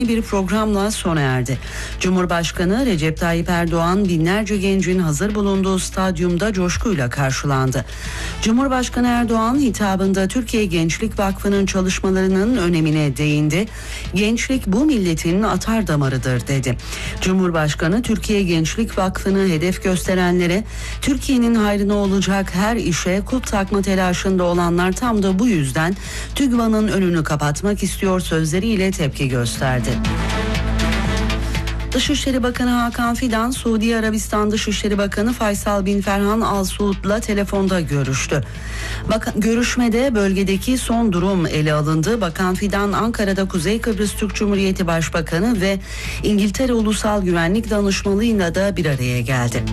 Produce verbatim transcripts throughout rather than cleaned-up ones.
bir programla sona erdi. Cumhurbaşkanı Recep Tayyip Erdoğan binlerce gencin hazır bulunduğu stadyumda coşkuyla karşılandı. Cumhurbaşkanı Erdoğan hitabında Türkiye Gençlik Vakfı'nın çalışmalarının önemine değindi. Gençlik bu milletin atar damarıdır dedi. Cumhurbaşkanı Türkiye Gençlik Vakfı'nı hedef gösterenlere Türkiye'nin hayrına olacak her işe kulp takma telaşında olanlar tam da bu yüzden TÜGVA'nın önünü kapatmak istiyor sözleriyle tepki gösterdi. Dışişleri Bakanı Hakan Fidan, Suudi Arabistan Dışişleri Bakanı Faysal bin Ferhan Al Suud'la telefonda görüştü. Bakan, görüşmede bölgedeki son durum ele alındı. Bakan Fidan, Ankara'da Kuzey Kıbrıs Türk Cumhuriyeti Başbakanı ve İngiltere Ulusal Güvenlik Danışmanlığı'yla da bir araya geldi.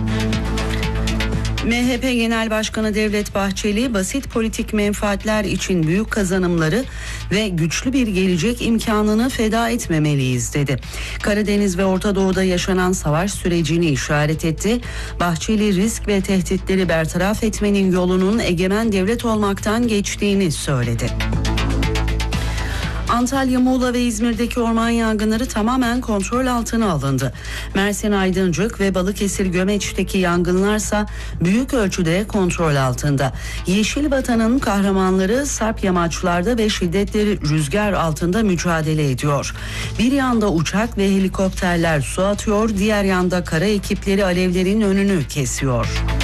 M H P Genel Başkanı Devlet Bahçeli, basit politik menfaatler için büyük kazanımları ve güçlü bir gelecek imkanını feda etmemeliyiz dedi. Karadeniz ve Orta Doğu'da yaşanan savaş sürecini işaret etti. Bahçeli, risk ve tehditleri bertaraf etmenin yolunun egemen devlet olmaktan geçtiğini söyledi. Antalya, Muğla ve İzmir'deki orman yangınları tamamen kontrol altına alındı. Mersin, Aydıncık ve Balıkesir, Gömeç'teki yangınlarsa büyük ölçüde kontrol altında. Yeşil Vatan'ın kahramanları sarp yamaçlarda ve şiddetli rüzgar altında mücadele ediyor. Bir yanda uçak ve helikopterler su atıyor, diğer yanda kara ekipleri alevlerin önünü kesiyor.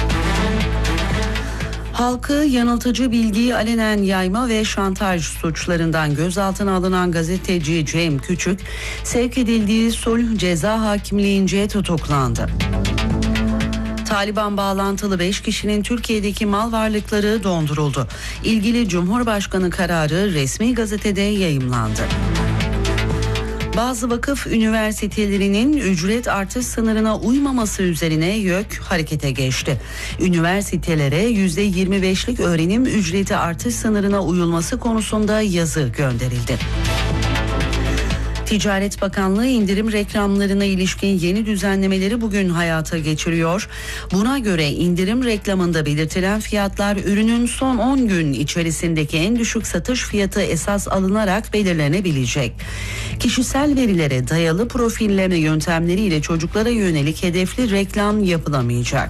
Halkı yanıltıcı bilgiyi alenen yayma ve şantaj suçlarından gözaltına alınan gazeteci Cem Küçük, sevk edildiği sulh ceza hakimliğince tutuklandı. Taliban bağlantılı beş kişinin Türkiye'deki mal varlıkları donduruldu. İlgili Cumhurbaşkanı kararı resmi gazetede yayımlandı. Bazı vakıf üniversitelerinin ücret artış sınırına uymaması üzerine YÖK harekete geçti. Üniversitelere yüzde yirmi beşlik öğrenim ücreti artış sınırına uyulması konusunda yazı gönderildi. Ticaret Bakanlığı indirim reklamlarına ilişkin yeni düzenlemeleri bugün hayata geçiriyor. Buna göre indirim reklamında belirtilen fiyatlar ürünün son on gün içerisindeki en düşük satış fiyatı esas alınarak belirlenebilecek. Kişisel verilere dayalı profilleme yöntemleriyle çocuklara yönelik hedefli reklam yapılamayacak.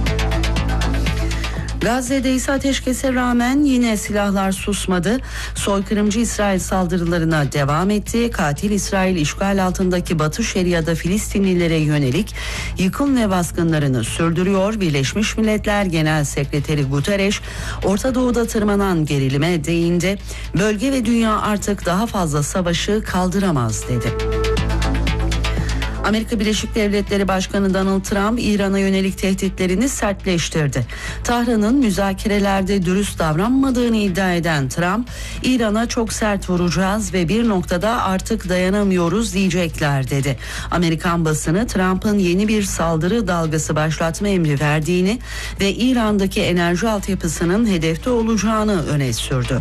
Gazze'de ise ateşkese rağmen yine silahlar susmadı. Soykırımcı İsrail saldırılarına devam etti. Katil İsrail işgal altındaki Batı Şeria'da Filistinlilere yönelik yıkım ve baskınlarını sürdürüyor. Birleşmiş Milletler Genel Sekreteri Guterres, Orta Doğu'da tırmanan gerilime değindi. Bölge ve dünya artık daha fazla savaşı kaldıramaz dedi. Amerika Birleşik Devletleri Başkanı Donald Trump, İran'a yönelik tehditlerini sertleştirdi. Tahran'ın müzakerelerde dürüst davranmadığını iddia eden Trump, İran'a çok sert vuracağız ve bir noktada artık dayanamıyoruz diyecekler dedi. Amerikan basını Trump'ın yeni bir saldırı dalgası başlatma emri verdiğini ve İran'daki enerji altyapısının hedefte olacağını öne sürdü.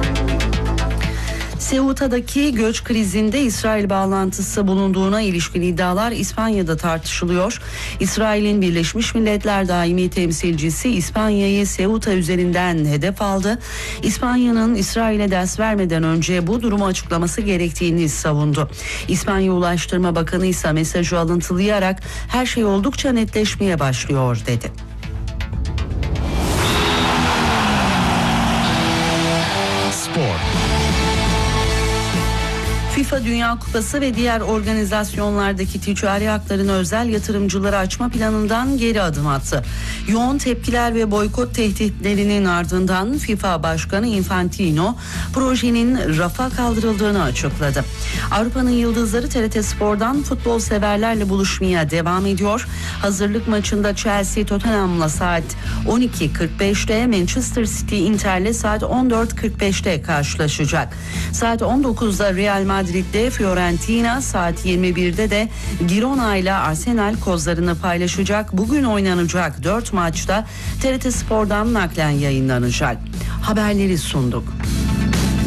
Ceuta'daki göç krizinde İsrail bağlantısı bulunduğuna ilişkin iddialar İspanya'da tartışılıyor. İsrail'in Birleşmiş Milletler Daimi Temsilcisi İspanya'yı Ceuta üzerinden hedef aldı. İspanya'nın İsrail'e ders vermeden önce bu durumu açıklaması gerektiğini savundu. İspanya Ulaştırma Bakanı ise mesajı alıntılayarak her şey oldukça netleşmeye başlıyor dedi. Spor. FIFA Dünya Kupası ve diğer organizasyonlardaki ticari haklarını özel yatırımcılara açma planından geri adım attı. Yoğun tepkiler ve boykot tehditlerinin ardından FIFA Başkanı Infantino projenin rafa kaldırıldığını açıkladı. Avrupa'nın yıldızları T R T Spor'dan futbol severlerle buluşmaya devam ediyor. Hazırlık maçında Chelsea Tottenham'la saat on iki kırk beşte, Manchester City Inter'le saat on dört kırk beşte karşılaşacak. Saat on dokuzda Real Madrid Madrid'de Fiorentina, saat yirmi birde de Girona ile Arsenal kozlarını paylaşacak. Bugün oynanacak dört maçta T R T Spor'dan naklen yayınlanacak. Haberleri sunduk.